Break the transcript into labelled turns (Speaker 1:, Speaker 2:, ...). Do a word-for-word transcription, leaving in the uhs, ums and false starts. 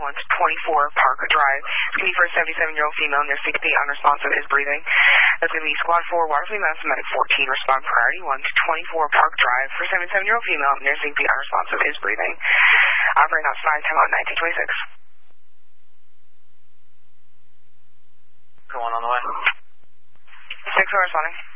Speaker 1: one to twenty-four Park Drive. It's going to be for a seventy-seven-year-old female near Syncopy, unresponsive, is breathing. That's going to be Squad four, Water Female, Medic fourteen, respond priority one to twenty-four Park Drive for seventy-seven-year-old female near Syncopy, unresponsive, is breathing. Operating outside, time out nineteen twenty-six.
Speaker 2: Go on on the way.
Speaker 1: six four responding.